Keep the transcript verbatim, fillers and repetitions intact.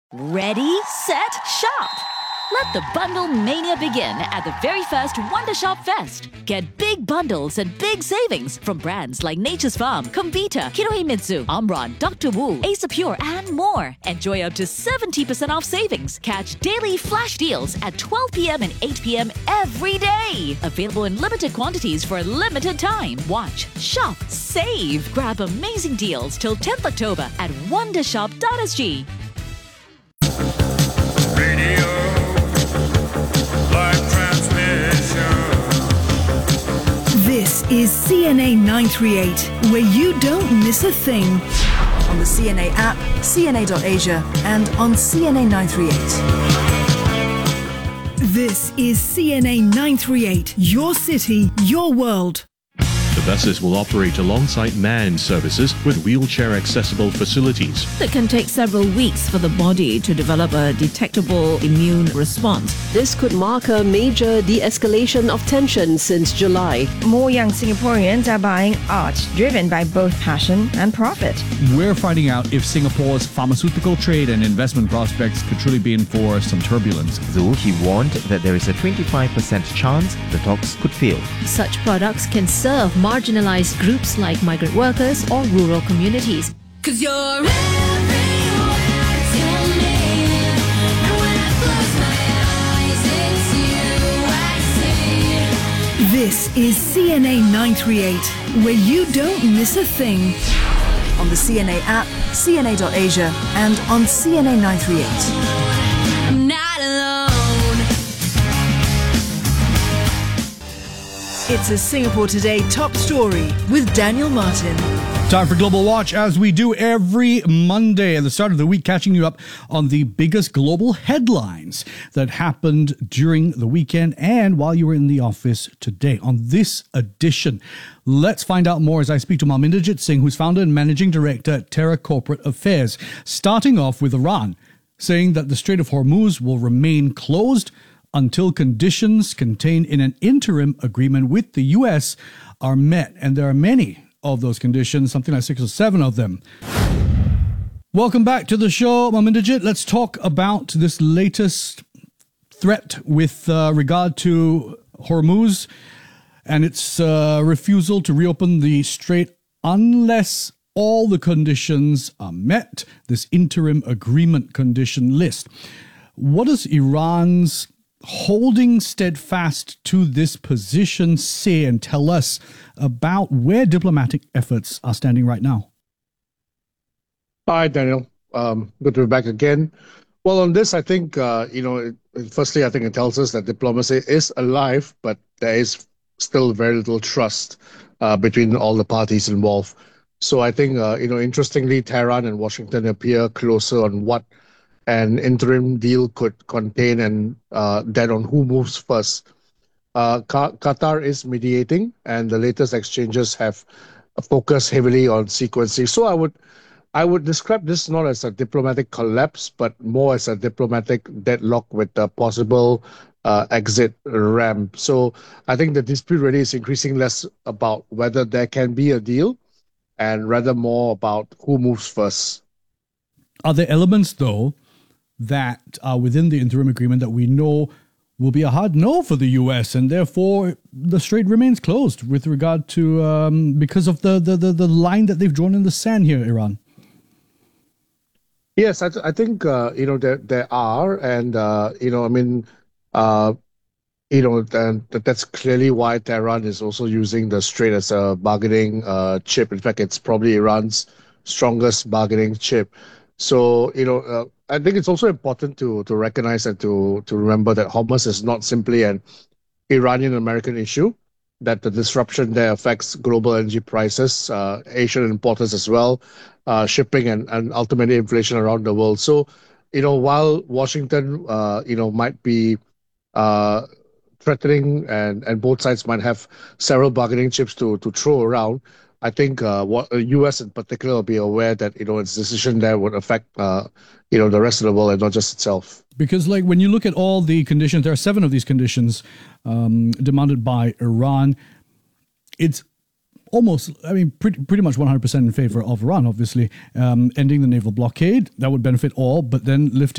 Ready, set, shop! Let the bundle mania begin at the very first Wonder Shop Fest. Get big bundles and big savings from brands like Nature's Farm, Comvita, Kinohimitsu, Omron, Doctor Wu, Ace Pure, and more. Enjoy up to seventy percent off savings. Catch daily flash deals at twelve p.m. and eight p.m. every day. Available in limited quantities for a limited time. Watch, shop, save. Grab amazing deals till tenth October at wondershop dot s g. Radio, live transmission. This is C N A nine thirty-eight, where you don't miss a thing. On the C N A app, C N A dot asia, and on C N A nine thirty-eight. This is C N A nine thirty-eight, your city, your world. The buses will operate alongside manned services with wheelchair-accessible facilities. It can take several weeks for the body to develop a detectable immune response. This could mark a major de-escalation of tension since July. More young Singaporeans are buying art driven by both passion and profit. We're finding out if Singapore's pharmaceutical trade and investment prospects could truly be in for some turbulence. Though he warned that there is a twenty-five percent chance the talks could fail. Such products can serve marginalized groups like migrant workers or rural communities. Cause you're everywhere to me, and when I close my eyes, it's you I see. This is C N A nine thirty-eight, where you don't miss a thing. On the C N A app, C N A dot asia, and on C N A nine thirty-eight. I'm not alone. It's a Singapore Today top story with Daniel Martin. Time for Global Watch, as we do every Monday at the start of the week, catching you up on the biggest global headlines that happened during the weekend and while you were in the office today. On this edition, let's find out more as I speak to Malminderjit Singh, who's founder and managing director at Terra Corporate Affairs, starting off with Iran, saying that the Strait of Hormuz will remain closed until conditions contained in an interim agreement with the U S are met. And there are many of those conditions, something like six or seven of them. Welcome back to the show, Malminderjit. Let's talk about this latest threat with uh, regard to Hormuz and its uh, refusal to reopen the strait unless all the conditions are met, this interim agreement condition list. What does Iran's holding steadfast to this position say and tell us about where diplomatic efforts are standing right now? Hi, Daniel. Um, good to be back again. Well, on this, I think, uh, you know, it, firstly, I think it tells us that diplomacy is alive, but there is still very little trust uh, between all the parties involved. So I think, uh, you know, interestingly, Tehran and Washington appear closer on what an interim deal could contain and uh, then on who moves first. Uh, Qatar is mediating, and the latest exchanges have focused heavily on sequencing. So I would I would describe this not as a diplomatic collapse, but more as a diplomatic deadlock with a possible uh, exit ramp. So I think the dispute really is increasing less about whether there can be a deal and rather more about who moves first. Are there elements, though, that are within the interim agreement that we know will be a hard no for the U S, and therefore the strait remains closed with regard to, um, because of the, the, the, the line that they've drawn in the sand here, Iran? Yes, I, th- I think, uh, you know, there, there are, and, uh, you know, I mean, uh, you know, and that's clearly why Tehran is also using the strait as a bargaining uh, chip. In fact, it's probably Iran's strongest bargaining chip. So, you know, uh, I think it's also important to to recognize and to to remember that Hormuz is not simply an Iranian-American issue, that the disruption there affects global energy prices, uh, Asian importers as well, uh, shipping and, and ultimately inflation around the world. So, you know, while Washington, uh, you know, might be uh, threatening and, and both sides might have several bargaining chips to, to throw around, I think uh, what the U S in particular will be aware that, you know, its decision there would affect, uh, you know, the rest of the world and not just itself. Because, like, when you look at all the conditions, there are seven of these conditions um, demanded by Iran. It's almost, I mean, pretty, pretty much one hundred percent in favor of Iran, obviously. Um, ending the naval blockade, that would benefit all, but then lifting